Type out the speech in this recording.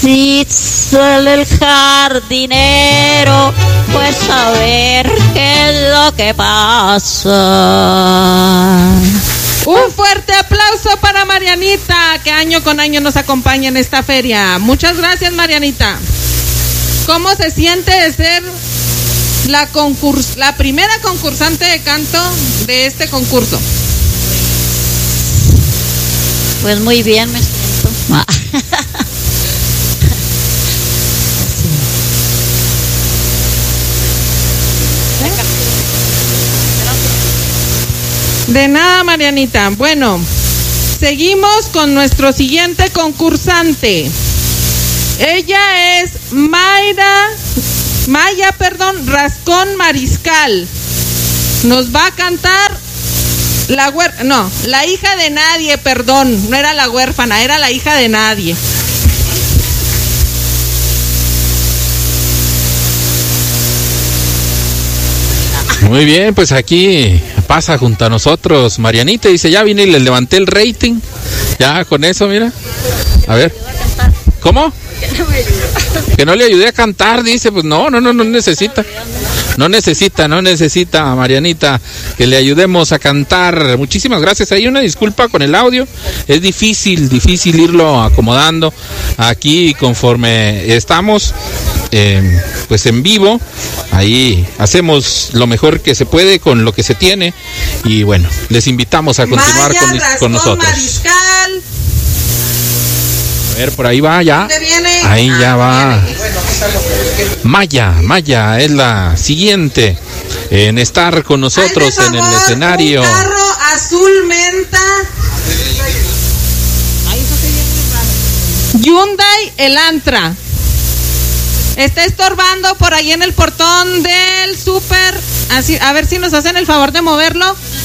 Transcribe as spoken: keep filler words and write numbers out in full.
Si sale el jardinero, pues a ver qué es lo que pasa. Un fuerte aplauso para Marianita, que año con año nos acompaña en esta feria. Muchas gracias, Marianita. ¿Cómo se siente de ser la concurs- la primera concursante de canto de este concurso? Pues muy bien me siento. De nada, Marianita. Bueno, seguimos con nuestro siguiente concursante. Ella es Mayra, Maya, perdón, Rascón Mariscal. Nos va a cantar la huer- no, la hija de nadie, perdón, no era la huérfana, era la hija de nadie. Muy bien, pues aquí pasa junto a nosotros Marianita, dice, ya vine y le levanté el rating. Ya con eso, mira. A ver. ¿Cómo? Que no le ayudé a cantar, dice, pues no, no, no, no necesita. No necesita, no necesita, Marianita, que le ayudemos a cantar. Muchísimas gracias. Hay una disculpa con el audio. Es difícil, difícil irlo acomodando aquí conforme estamos, eh, pues en vivo. Ahí hacemos lo mejor que se puede con lo que se tiene. Y bueno, les invitamos a continuar Maya, con, Rascón, con nosotros. Mariscal. A ver, por ahí va ya. ¿Dónde viene? Ahí ya Ah, va. viene. Maya, Maya es la siguiente en estar con nosotros Ay, de en favor, el escenario. Un carro azul menta. Hyundai Elantra. Está estorbando por ahí en el portón del súper. Así, a ver si nos hacen el favor de moverlo.